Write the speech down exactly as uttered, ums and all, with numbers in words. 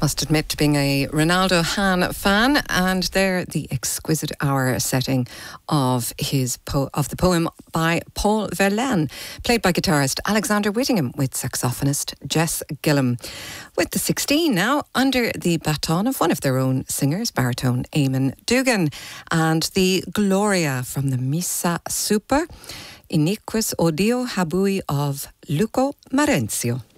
Must admit to being a Ronaldo Hahn fan, and there the exquisite hour setting of his po- of the poem by Paul Verlaine, played by guitarist Alexander Whittingham with saxophonist Jess Gillum. With the sixteen now under the baton of one of their own singers, baritone Eamon Dugan, and the Gloria from the Missa Super, Iniquus Odio Habui of Luco Marenzio.